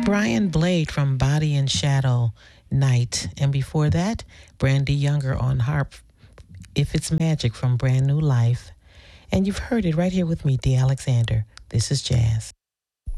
Brian Blade from Body and Shadow Night. And before that, Brandy Younger on harp, If It's Magic from Brand New Life. And you've heard it right here with me, D. Alexander. This is Jazz.